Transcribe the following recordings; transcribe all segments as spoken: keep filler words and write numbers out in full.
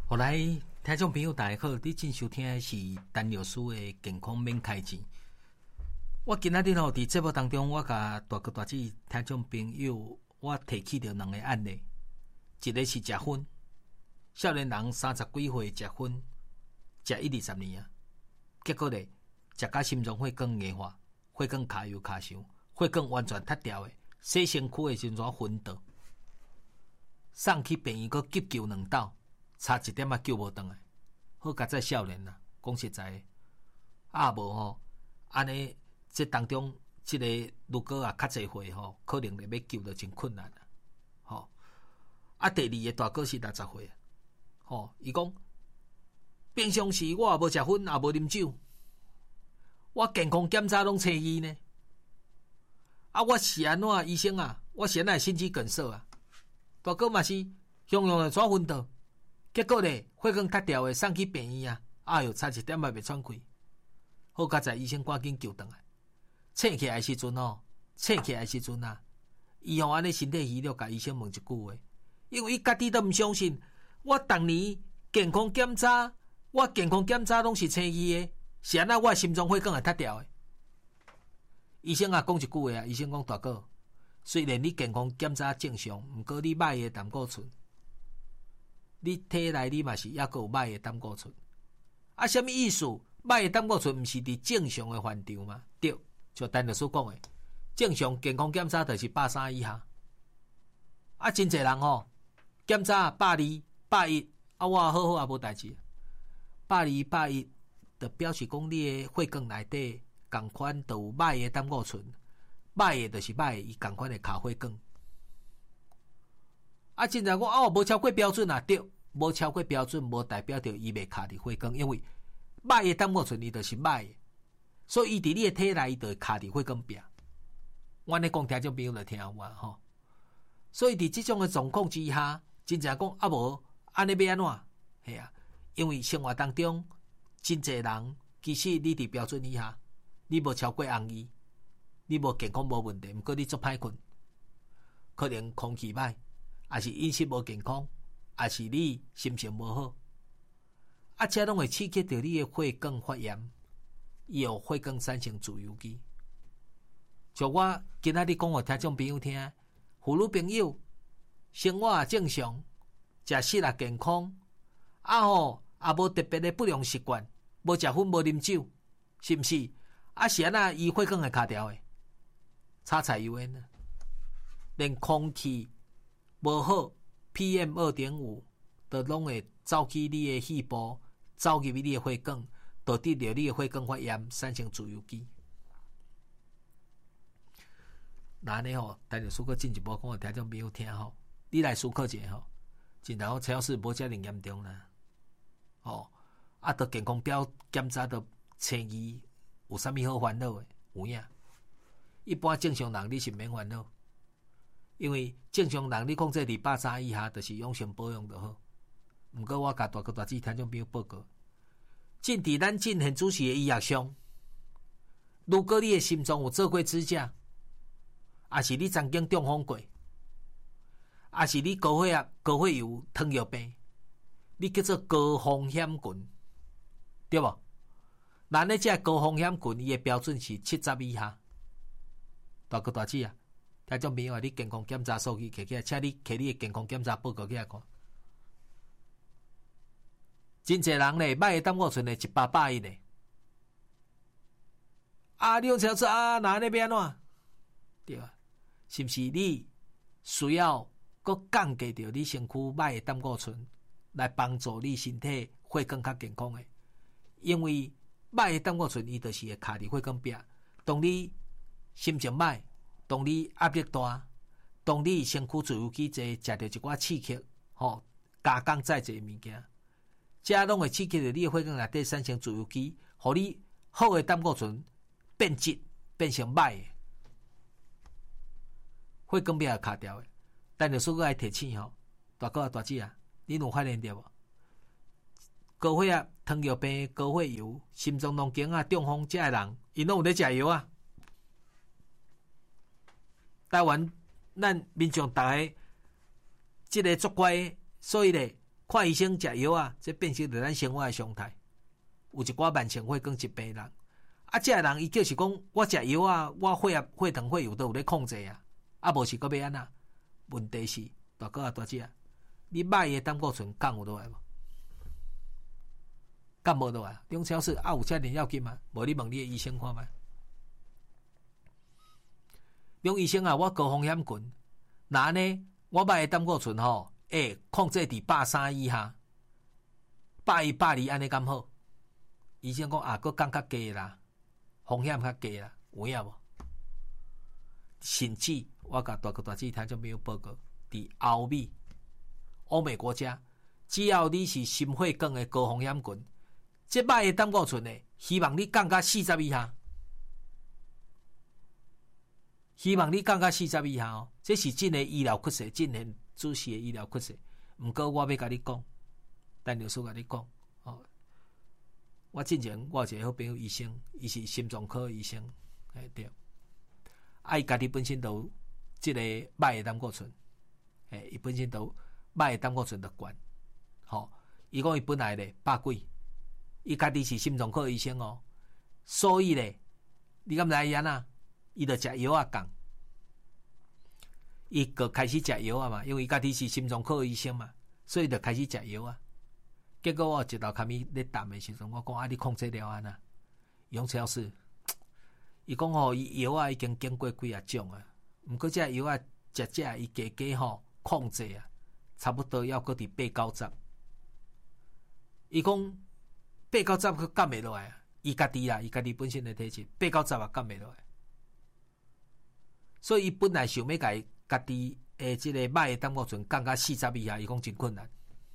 后来听众朋友大家好，你正收听的是陈律师的健康免开钱。我今仔日吼伫节目当中，我甲大哥大姐听众朋友，我提起着两个案例，一个是食薰，少年人三十几岁食薰，食一二十年啊，结果咧食甲心脏血管硬化，血管卡油卡伤，血管完全塌掉的，洗身躯的时阵昏倒，送去病院，搁急救两道。差一点仔救无回来，好佳在少年啦，讲实在的，啊无吼，安尼这当中，这个如果啊较侪岁吼，可能咧要救就真困难啦，吼。啊，第二个大哥是六十岁啊，吼，伊讲平常时我也无食薰，也无啉酒，我健康检查拢青衣呢，啊，我是安怎医生啊？我是安怎心肌梗塞啊？大哥嘛是雄雄的怎昏倒？结果咧，血管塌掉的，送去病院啊！哎哟，差一点也袂喘开。好佳在医生赶紧救回来。醒起来时阵哦，醒起来时阵啊，伊吼安尼身体虚弱，甲医生问一句话，因为伊家己都毋相信，我当年健康检查，我健康检查拢是青衣的，是安那我心脏血管会塌掉的。医生啊讲一句话啊，医生讲大哥，虽然你健康检查正常，毋过你歹的胆固醇。你体内你嘛是抑个有歹的胆固醇，啊，什么意思？歹的胆固醇毋是伫正常的范畴吗？对，就陈律师讲的，正常健康检查就是百三以下，啊，真侪人吼、哦、检查百二、百一，啊，我好好也无代志，百二、百一，就表示讲你的血管内底共款都有歹的胆固醇，歹的就是歹的，伊共款的卡血管。啊，真正讲哦，无超过标准啊，对，无超过标准，无代表着伊袂卡伫血管，因为歹的胆固醇伊就是歹的，所以伊伫你的体内伊就会卡伫血管壁。我咧讲听众朋友就听有啊吼，所以伫即种的状况之下，真正讲啊无安尼要安怎？系啊，因为生活当中真侪人其实你伫标准以下，你无超过红衣，你无健康无问题，毋过你足歹困，可能空气歹。还是饮食无健康，还是你心情无好，啊，这拢会刺激到你的血管发炎，伊有血管产生自由基。像我今仔日讲互听众朋友听，妇女朋友生活也正常，食食也健康，啊吼也无特别的不良习惯，无食薰无啉酒，是毋是？啊是安那伊血管会卡掉的，差菜油烟呢，连空气。无好 P M 二点五 都拢会走去你的细胞，走入你的血管，导致着你的血管发炎，产生自由基。那呢吼，陈律师搁进一步讲互听众朋友听吼，你来思考一下吼，真正好超市无遮尔严重啦，哦，啊，着健康表检查着青衣，有啥物好烦恼的？有影？一般正常人你是免烦恼。因为正常人你控制伫百三以下，就是养生保养就好。毋过我甲大哥大姐听众朋友报告，进伫咱进现主席的医学上，如果你的心脏有做过支架，还是你曾经中风过，还是你高血压、高血油、糖尿病，你叫做高风险群，对无？咱呢这高风险群，伊的标准是七十以下。大哥大姐啊！听众朋友啊，你健康检查数据摕起来，请你摕你的健康检查报告起来看。真侪人咧，歹的胆固醇咧一百百一咧。啊，你用超出啊，哪那边怎？对啊，是不是你需要搁降低掉你身躯歹的胆固醇，来帮助你身体血管较健康的？因为歹的胆固醇伊就是会卡伫血管壁，当你心情歹。当你压力大，当你身躯自由基侪，食着一寡刺激，吼、哦，加工再侪物件，这拢会刺激着你的血管内底产生自由基，互你好的胆固醇变质，变成歹的，血管壁也卡掉的。但是说个爱提醒吼，大哥啊大姐啊，你有发现着无？高血压、糖尿病、高血油、心脏动经啊、中风这些人，因拢有咧食药啊。台湾咱民众大家即个作怪，所以咧看医生食药啊，这变成着咱生活的常态。有一寡慢性血管疾病人，啊，这人伊就是讲，我食药啊，我血压、血糖、血油都有咧控制啊，啊，无是搁要安那？问题是大哥啊，大姐啊，你买的胆固醇降有落来无？降无落来，中超市啊有遮尔要紧吗？无你问你的医生看觅。中医生啊，我高风险群，那呢，我买的胆固醇吼，诶，控制伫百三以下，百一、百二安尼敢好？医生讲啊，佫降较低啦，风险较低啦，有影无？甚至我甲大哥大姐听众朋友报告，伫欧美、欧美国家，只要你是心血管的高风险群，即摆的胆固醇呢，希望你降到四十以下，希望你降到四十以下哦。这是真的医疗缺失，真的仔细的医疗缺失。毋过我要甲你讲，陈律师甲你讲哦。我之前我有一个好朋友医生，伊是心脏科医生，哎对，啊伊家己本身都有即个歹的胆固醇，哎伊本身都歹的胆固醇就悬，吼，伊讲伊本来咧百几，伊家己是心脏科医生哦，所以咧，你敢知伊安那？伊就食药啊降，伊就开始食药啊嘛，因为伊家己是心脏科医生嘛，所以就开始食药啊。结果我一道卡咪咧谈的时阵，我讲啊，你控制了安那？杨超师，伊讲吼，伊药啊已经经过几啊种啊，毋过这药啊，食食伊加加吼控制啊，差不多要搁伫八九十。伊讲八九十佢降袂落来啊，伊家己啦，伊家己本身的体质八九十也降袂落来，所以伊本来想要甲伊家己诶即个歹的胆固醇降到四十以下，伊讲真困难。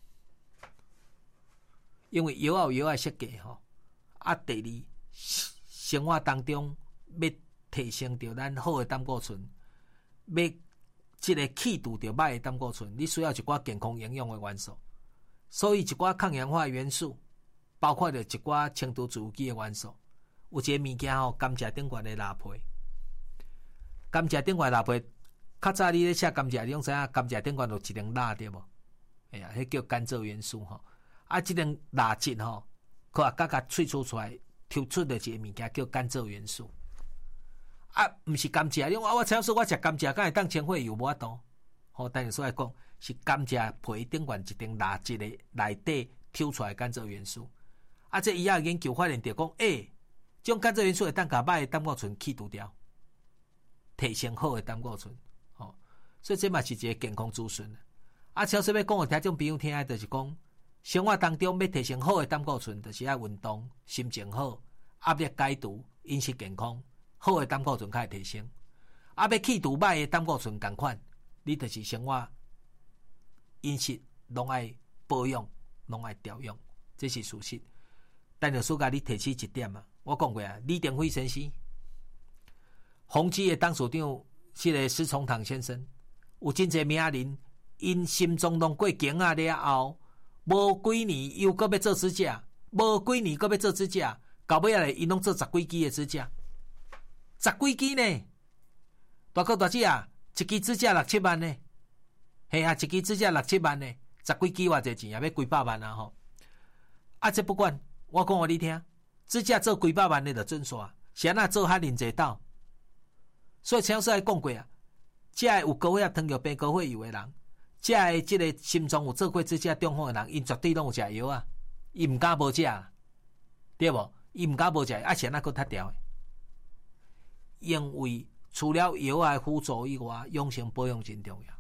因为药有药的设计吼，啊，第二生活当中要提升到咱好的胆固醇，要即个去除掉歹的胆固醇，你需要一寡健康营养的元素，所以一寡抗氧化元素，包括着一寡青蒿自由基的元素，有一个物件吼，甘蔗顶悬的蜡皮，甘蔗顶悬蜡皮，较早你咧写甘蔗，你拢知影甘蔗顶悬有一层蜡对无？哎呀，迄叫甘蔗元素吼。啊，即层蜡质吼，佮啊，甲甲萃取出来，抽出的一个物件叫甘蔗元素。啊，毋是甘蔗，你讲我超说我食甘蔗，敢会当清血油无法度？吼，但是所来讲，是甘蔗皮顶悬一层蜡质的内底抽出来甘蔗元素。啊，这伊也研究发现着讲，诶、欸，这种甘蔗元素会当甲歹的胆固醇去除掉，提升好的胆固醇。吼，所以这嘛是一个健康资讯。啊，超说要讲互听众朋友听的，就是讲。生活当中要提升好的胆固醇，就是要运动、心情好、压力解除、饮食健康，好的胆固醇才会提升。啊，要去除歹的胆固醇同款，你就是生活、饮食拢爱保养，拢爱调养，这是事实。但是，苏甲你提起一点啊，我讲过啊，李登辉先生，宏基的董事长是个施崇棠先生，有真侪名人因心脏拢过境啊了后。无几年又搁要做指甲，无几年搁要做指甲，到尾仔咧，因拢做十几支的指甲，十几支呢？大哥大姐啊，一支指甲六七万呢，系啊，一支指甲六七万呢，十几支偌济钱也要几百万啊吼！啊，这不管，我讲互你听，指甲做几百万的就准煞，是安那做遐认济斗？所以超市还讲过啊，遮个有高血压、糖尿病、高血油的人。遮个即个心脏有做过指甲中风的人，因绝对拢有食药啊，伊毋敢无食，对无？伊毋敢无食，啊是安那佫脱掉的？因为除了药啊辅助以外，养生保养真重要。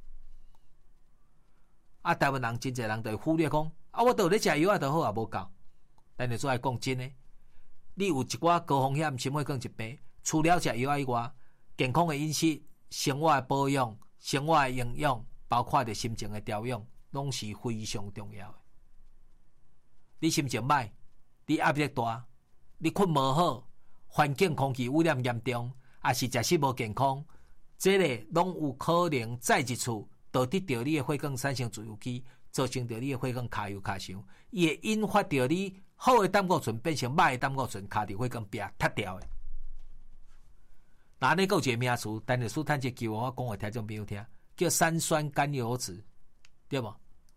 啊，台湾人真侪人就会忽略讲，啊，我都有咧食药啊，就好啊，无够。但是做来讲真诶，你有一寡高风险心血管疾病，除了食药啊以外，健康的饮食、生活的保养、生活的营养。包括着心情的调养，拢是非常重要的。你心情歹，你压力大，你困无好，环境空气污染严重，也是食食无健康，这个拢有可能再一次导致着你的血管产生自由基，造成着你的血管卡油卡伤，伊会引发着你好的胆固醇变成歹的胆固醇卡伫血管壁脱掉的。那安尼有一个名词，但是苏探这句我讲给听众朋友听。叫三酸甘油酯，对无？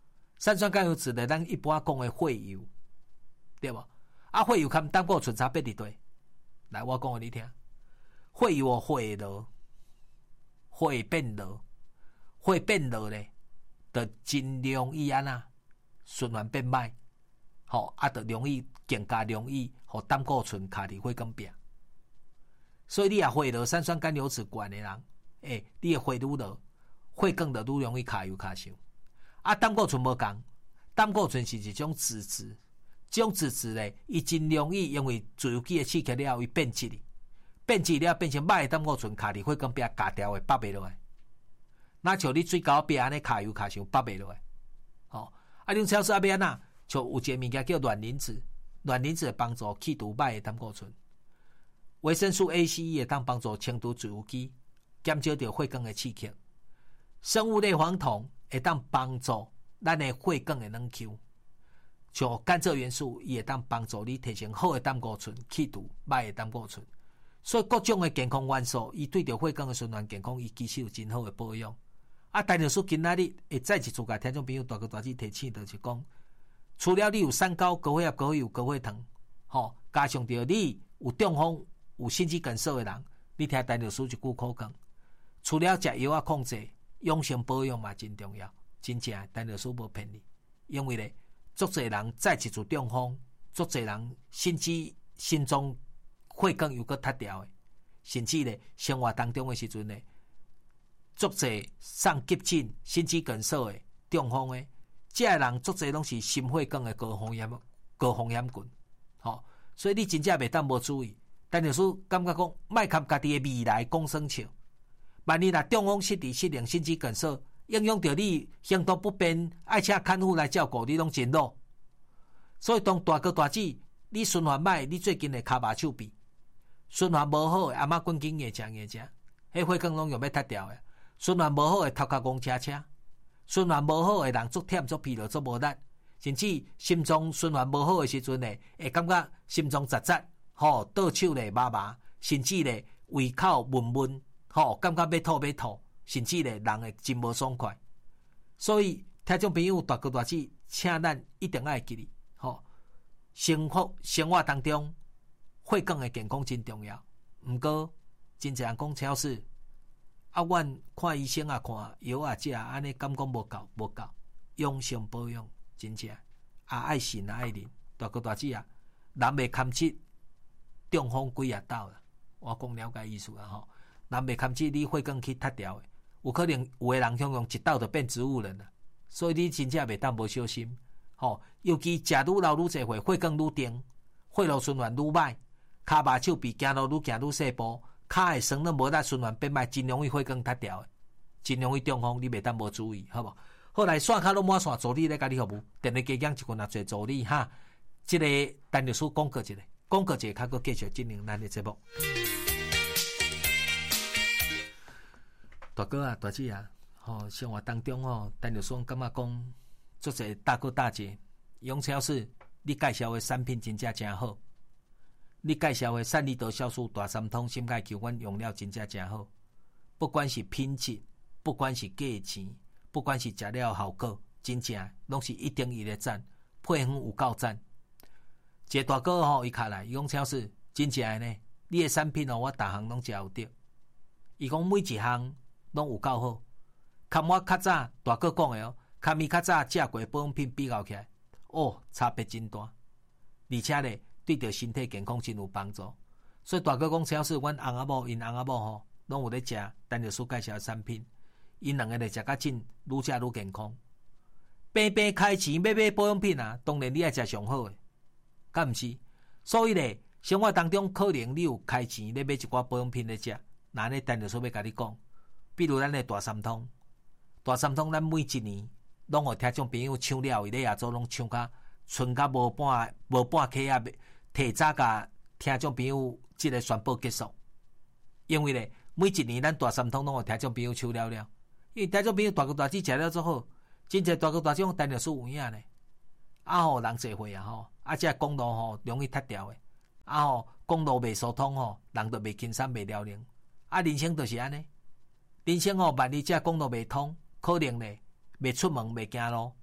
三酸甘油酯咧，咱一般讲的血油，对无？啊，血油含胆固醇差别伫对。来，我讲互你听，血油哦，血落，血变落，血变落咧，就真容易安那循环变歹，吼、哦，啊，就容易更加容易，互胆固醇卡伫血管壁。所以你也血落三酸甘油酯悬的人，诶、欸，你的血愈落，血管就愈容易卡油卡伤。啊，胆固醇无共，胆固醇是一种脂质。这种脂质咧，伊真容易因为自由基的刺激了，伊变质哩，变质了变成歹的胆固醇卡伫血管壁夹掉的，拔袂落来。那像你水沟壁安尼卡油卡伤，拔袂落来。吼、哦，啊，你超市啊要安那？像有一个物件叫卵磷脂，卵磷脂会帮助去除歹的胆固醇。维生素 A、C、E 会当帮助清除自由基，减少着血管的刺激。生物类黄酮会当帮助咱的血管的软 Q。像甘蔗元素，伊会当帮助你提升好的胆固醇，去除歹的胆固醇。所以各种的健康元素，伊对着血管的循环健康，伊其实有真好的保养。啊，陈律师今仔日会再一次甲听众朋友大哥大姐提醒，就是讲，除了你有三高、高血压、高油、高血糖，吼，加上着你有中风、有心肌梗塞的人，你听陈律师一句口讲，除了食药啊控制，养生保养嘛真重要。真正陈律师无骗你，因为咧。足侪人再一次中风，足侪人甚至心脏血管又搁塌掉的，甚至咧生活当中的时阵咧，足侪上急症、心肌梗塞的、中风的，这些人足侪拢是心血管的高风险、高风险群。吼、哦，所以你真正袂当无注意。但律师感觉讲，莫甲家己的未来讲耍笑。万一若中风失智、失灵、心肌梗塞。影响到你行动不便，爱请看护来照顾你，拢真老。所以当大哥大姐，你循环歹，你最近会骹麻手臂，循环无好的，阿妈滚紧硬食硬食，迄血管拢用要塌掉的。循环无好的，头壳戆车车，循环无好的人足忝足疲劳足无力，甚至心脏循环无好的时阵呢，会感觉心脏扎扎，吼，倒手咧麻麻，甚至咧胃口闷闷，吼，感觉要吐要吐。甚至咧，人会真无爽快，所以听众朋友大哥大姐，请咱一定要记哩，吼，生活生活当中血管的健康真重要。毋过真正人讲超市，啊，阮看医生啊，看药啊，食安尼感觉无够无够，养生保养真正啊爱信啊爱忍，大哥大姐啊，人袂堪切中风鬼啊斗啦，我讲了解意思啊吼，人袂堪切你血管去塌掉的。有可能有个人向用一斗就变植物人了，所以你真正袂当无小心，吼、哦，尤其食愈老愈侪血，血管愈重，血路循环愈歹，骹麻手臂行路愈行愈细步，骹会酸了无力循环变歹，真容易血管塌掉的，真容易中风，你袂当无注意，好无？好来，线卡拢满线，助理咧甲你服务，电话加减一群也做助理哈。即、這个陈律师广告一下，广告一下，较佫继续进行咱的节目。大哥啊，大姐啊，吼、哦，生活当中吼，陈律师感觉讲，足侪大哥大姐，用超市你介绍的产品真正真好，你介绍的善利多酵素大三通心钙球丸用料真正真好，不管是品质，不管是价钱，不管是食了效果，真正拢是一定一个赞，配方有够赞。一个大哥吼，伊卡来用超市真正的呢，你的产品哦，我逐项拢食有着。伊讲每一项拢有够好，含我较早大哥讲的哦，含伊较早食过保养品比较起来，哦，差别真大，而且咧对着身体健康真有帮助。所以大哥讲，超市阮翁仔某因翁仔某吼，拢有咧食陈律师介绍的产品，因两个咧食较真，愈食愈健康。平平开钱要买保养品啊，当然你爱食上好的，敢毋是？所以咧，生活当中可能你有开钱咧买一寡保养品咧食，那咧陈律师要甲你讲。比如咱的大三通，大三通咱每一年拢互听众朋友抢了，伊咧亚洲拢抢甲剩甲无半无半克啊，提早甲听众朋友即个宣布结束。因为咧，每一年咱大三通拢互听众朋友抢了了，因为听众朋友大哥大姐食了做好，真侪大哥大姐讲陈律师有影呢，啊吼人侪会啊吼，啊这公路吼容易塌掉的，啊吼公路袂疏通吼，人就袂轻松袂了灵，啊人生就是安尼。人生哦，万一这公路袂通，可能咧袂出门袂行路，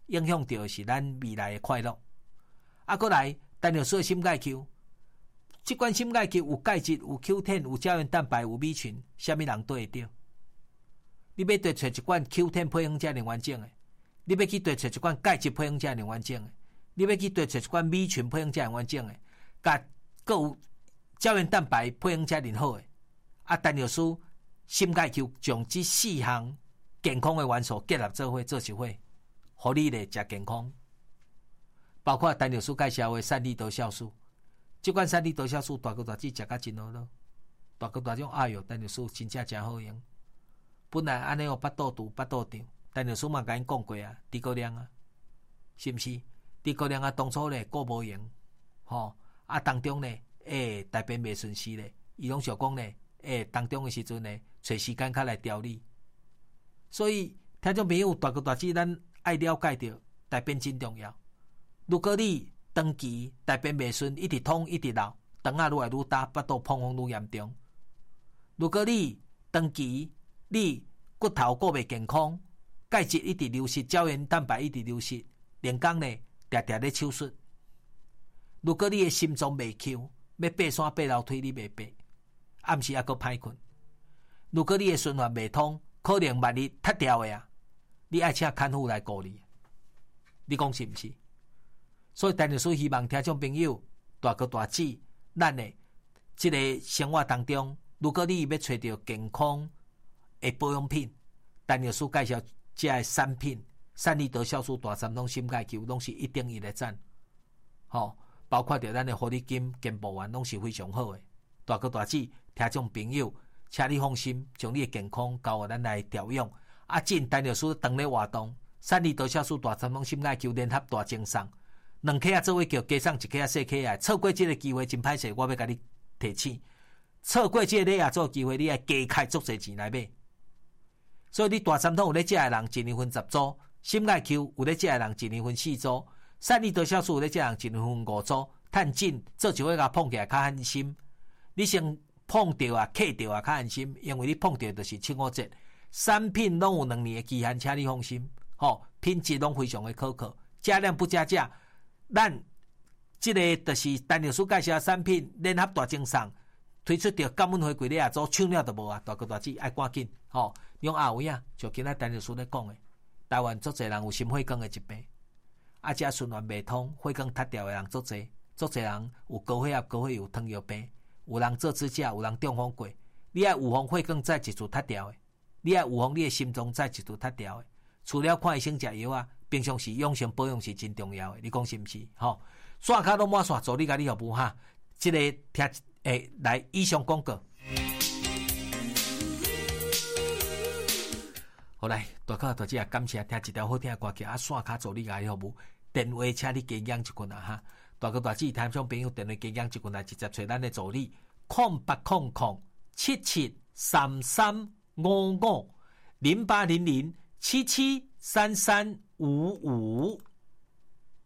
影响到的是咱未来的快乐。啊，过来单尿素的心钙 Q， 这款心钙 Q 有钙质、有 Q 十、有胶原蛋白、有米群，什么人对得到？你要对找一罐 Q 十 配方才能完整的，你要去对找一罐钙质配方才能完整的，你要去对找一罐米群配方才能完整的，甲各有胶原蛋白配方才能好的。啊，单尿素心钙 Q 将这四项健康的元素结合做伙做一伙，互你咧食健康。包括单尿素介绍的三利多酵素，这款三利多酵素大哥大姐食甲真好咯，大哥大种哎哟，单尿素真正真好用。本来安尼有巴肚肚、巴肚胀，单尿素嘛甲因讲过啊，低高粱啊，是毋是？低高粱啊，当初咧顾无用，吼啊当中咧，诶大便袂顺时咧，伊拢想讲咧，诶当中的时阵咧，找时间较来调理。所以听众朋友，大哥大姐，咱爱了解到大便真重要。如果你长期大便袂顺，一直痛一直流，肠仔愈来愈大，巴肚膨风愈严重。如果你长期你骨头顾袂健康，钙质一直流失，胶原蛋白一直流失，连工呢常常咧手术。如果你的心脏袂扣，要爬山爬楼梯你袂爬，暗时还佫歹困。如果你的循环袂通，可能万一塌掉的啊，你爱请看护来顾你，你讲是毋是？所以单尿素希望听众朋友大哥大姐，咱的这个生活当中，如果你要找到健康的保养品，单尿素介绍这个产品，三利多酵素、大三通、心钙 Q 拢是一定一个赞。吼、哦，包括着咱的活力金、健保丸拢是非常好的。大哥大姐，听众朋友，请你放心，将你的健康交予咱来调养。啊，进单尿素当咧活动，三利多酵素、大三通、心钙 Q 联合大精送。两克啊，做伙叫加送一克啊，细克啊，错过这个机会真歹势，我要甲你提醒。错过这个礼啊，做机会你爱加开足侪钱来买。所以你大三通有咧食的人一年分十组，心钙 Q 有咧食的人一年分四组，三利多酵素有咧食的人一年分五组，趁紧做一伙甲碰起来较安心。你先碰到啊，克到啊较安心，因为你碰到就是七五折，产品拢有两年的期限，请你放心。吼、哦，品质拢非常的可靠，加量不加价。咱这个就是单尿素介绍的产品，联合大精送推出着感恩回馈，你也做抢了就无啊！大哥大姐爱赶紧吼，用阿伟啊，就今仔单尿素咧讲的，台湾足侪人有心血管的疾病，啊，遮循环袂通，血管塌掉的人足侪，足侪人有高血压、高血油、糖尿病，有人做指甲，有人中风过。你爱预防血管再一次塌掉的，你爱预防你的心脏再一次塌掉的，除了看医生食药啊。平常时养生保养是真重要的，你讲是毋是？吼、哦，刷卡都满刷，助你甲你服务哈。这个听诶，来以上广告。好来，大家大姐感谢听一条好听的歌曲啊，刷卡助你甲你服务。电话请你加养一群啊哈，大家大姐听众朋友电话加养一群来直接找咱的助理，空八空空七七三三五五零八零零七七三三五五。